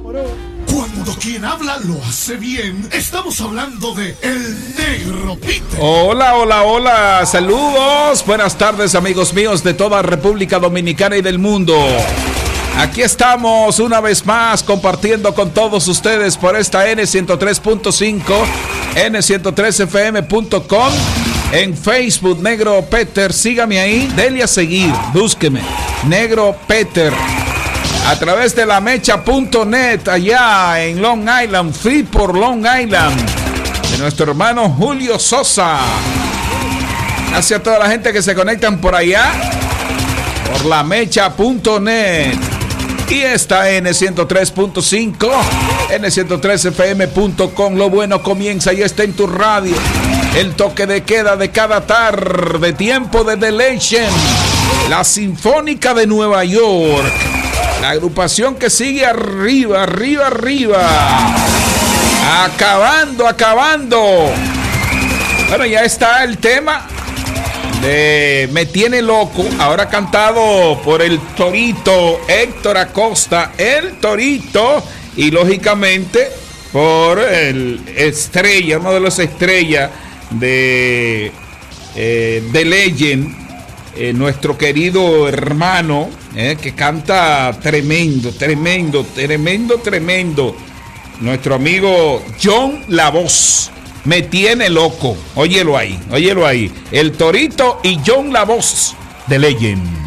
Cuando quien habla lo hace bien, estamos hablando de El Negro Peter. Hola, saludos, buenas tardes amigos míos de toda República Dominicana y del mundo. Aquí estamos una vez más compartiendo con todos ustedes por esta N103.5, N103fm.com, en Facebook Negro Peter, sígame ahí, dele a seguir, búsqueme, Negro Peter. A través de la mecha.net allá en Long Island, free por Long Island, de nuestro hermano Julio Sosa. Gracias a toda la gente que se conectan por allá, por la mecha.net. Y esta N103.5, N103fm.com. Lo bueno comienza y está en tu radio. El toque de queda de cada tarde, tiempo de The Legend, la Sinfónica de Nueva York. La agrupación que sigue arriba. Acabando. Bueno, ya está el tema de Me Tiene Loco, ahora cantado por el Torito Héctor Acosta, el Torito, y lógicamente por el estrella, uno de los estrellas de The Legend, nuestro querido hermano, que canta tremendo. Nuestro amigo John La Voz. Me Tiene Loco. Óyelo ahí. El Torito y John La Voz de Legend.